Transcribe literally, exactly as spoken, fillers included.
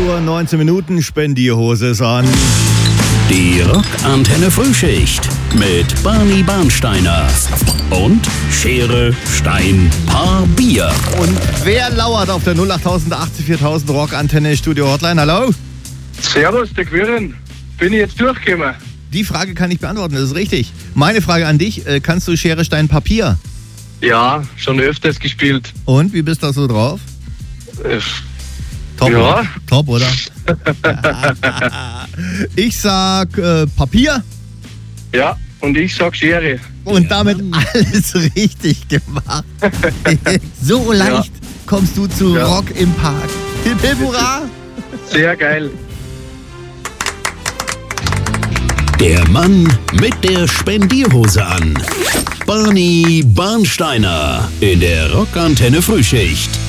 Uhr, neunzehn Minuten, Spendierhose ist an. Die Rockantenne Frühschicht mit Barney Barnsteiner und Schere, Stein, Paar Bier. Und wer lauert auf der null acht achtzig viertausend Rockantenne Studio Hotline? Hallo? Servus, der Quirin. Bin ich jetzt durchgekommen? Die Frage kann ich beantworten, das ist richtig. Meine Frage an dich, äh, kannst du Schere, Stein, Papier? Ja, schon öfters gespielt. Und, wie bist du da so drauf? Äh, Top, ja. oder? Top, oder? Ich sag äh, Papier. Ja, und ich sag Schere. Und Ja, damit Mann. alles richtig gemacht. So leicht Ja. kommst du zu Ja. Rock im Park. Hip, hip, hurra! Sehr geil. Der Mann mit der Spendierhose an. Barney Barnsteiner in der Rockantenne Frühschicht.